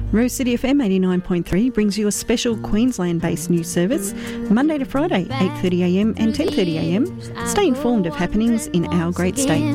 Rose City FM 89.3 brings you a special Queensland-based news service Monday to Friday, 8:30am and 10:30am. Stay informed of happenings in our great state.